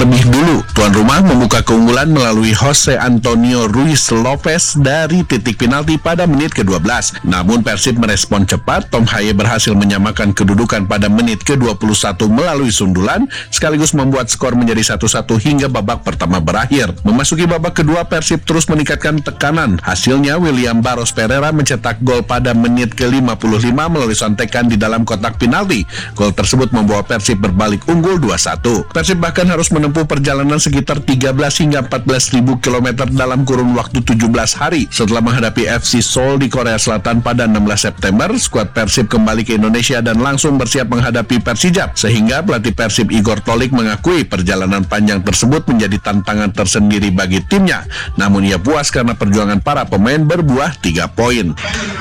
Terlebih dulu, tuan rumah membuka keunggulan melalui Jose Antonio Ruiz Lopez dari titik penalti pada menit ke-12. Namun Persib merespon cepat, Tom Haye berhasil menyamakan kedudukan pada menit ke-21 melalui sundulan, sekaligus membuat skor menjadi 1-1 hingga babak pertama berakhir. Memasuki babak kedua, Persib terus meningkatkan tekanan. Hasilnya, William Barros Pereira mencetak gol pada menit ke-55 melalui sontekan di dalam kotak penalti. Gol tersebut membawa Persib berbalik unggul 2-1. Persib bahkan harus menempuh perjalanan sekitar 13 hingga 14.000 km dalam kurun waktu 17 hari. Setelah menghadapi FC Seoul di Korea Selatan pada 16 September, skuad Persib kembali ke Indonesia dan langsung bersiap menghadapi Persijap, sehingga pelatih Persib Igor Tolik mengakui perjalanan panjang tersebut menjadi tantangan tersendiri bagi timnya. Namun ia puas karena perjuangan para pemain berbuah 3 poin.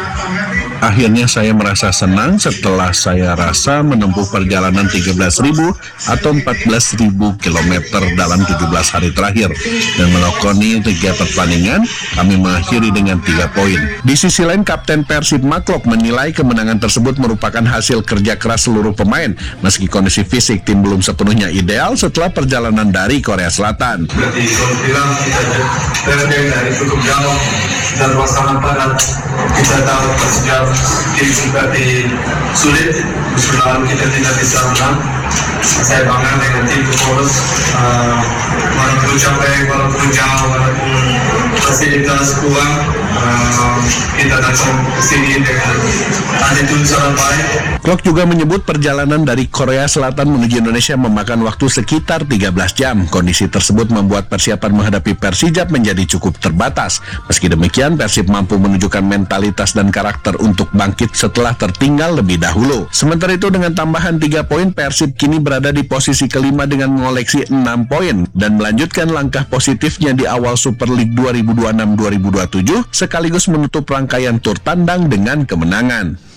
Akhirnya saya merasa senang setelah saya rasa menempuh perjalanan 13.000 atau 14.000 km dalam 17 hari terakhir, dan melakoni 3 pertandingan, kami mengakhiri dengan 3 poin. Di sisi lain, Kapten Persib Maklok menilai kemenangan tersebut merupakan hasil kerja keras seluruh pemain, meski kondisi fisik tim belum sepenuhnya ideal setelah perjalanan dari Korea Selatan. Seperti kalau bilang, kita dari cukup jauh dan pasangan padat, kita tahu Persijap tim seperti sulit, musim lalu kita tidak bisa menang. Saya bangga dengan tim pengurus, walaupun capek, walaupun jauh, walaupun fasilitas kurang, kita datang ke sini dengan attitude sangat baik. Klok juga menyebut perjalanan dari Korea Selatan menuju Indonesia memakan waktu sekitar 13 jam. Kondisi tersebut membuat persiapan menghadapi Persijap menjadi cukup terbatas. Meski demikian, Persib mampu menunjukkan mentalitas dan karakter untuk bangkit setelah tertinggal lebih dahulu. Sementara itu, dengan tambahan 3 poin, Persib kini berada di posisi kelima dengan mengoleksi 6 poin dan melanjutkan langkah positifnya di awal Super League 2026-2027 sekaligus menutup rangkaian tur tandang dengan kemenangan.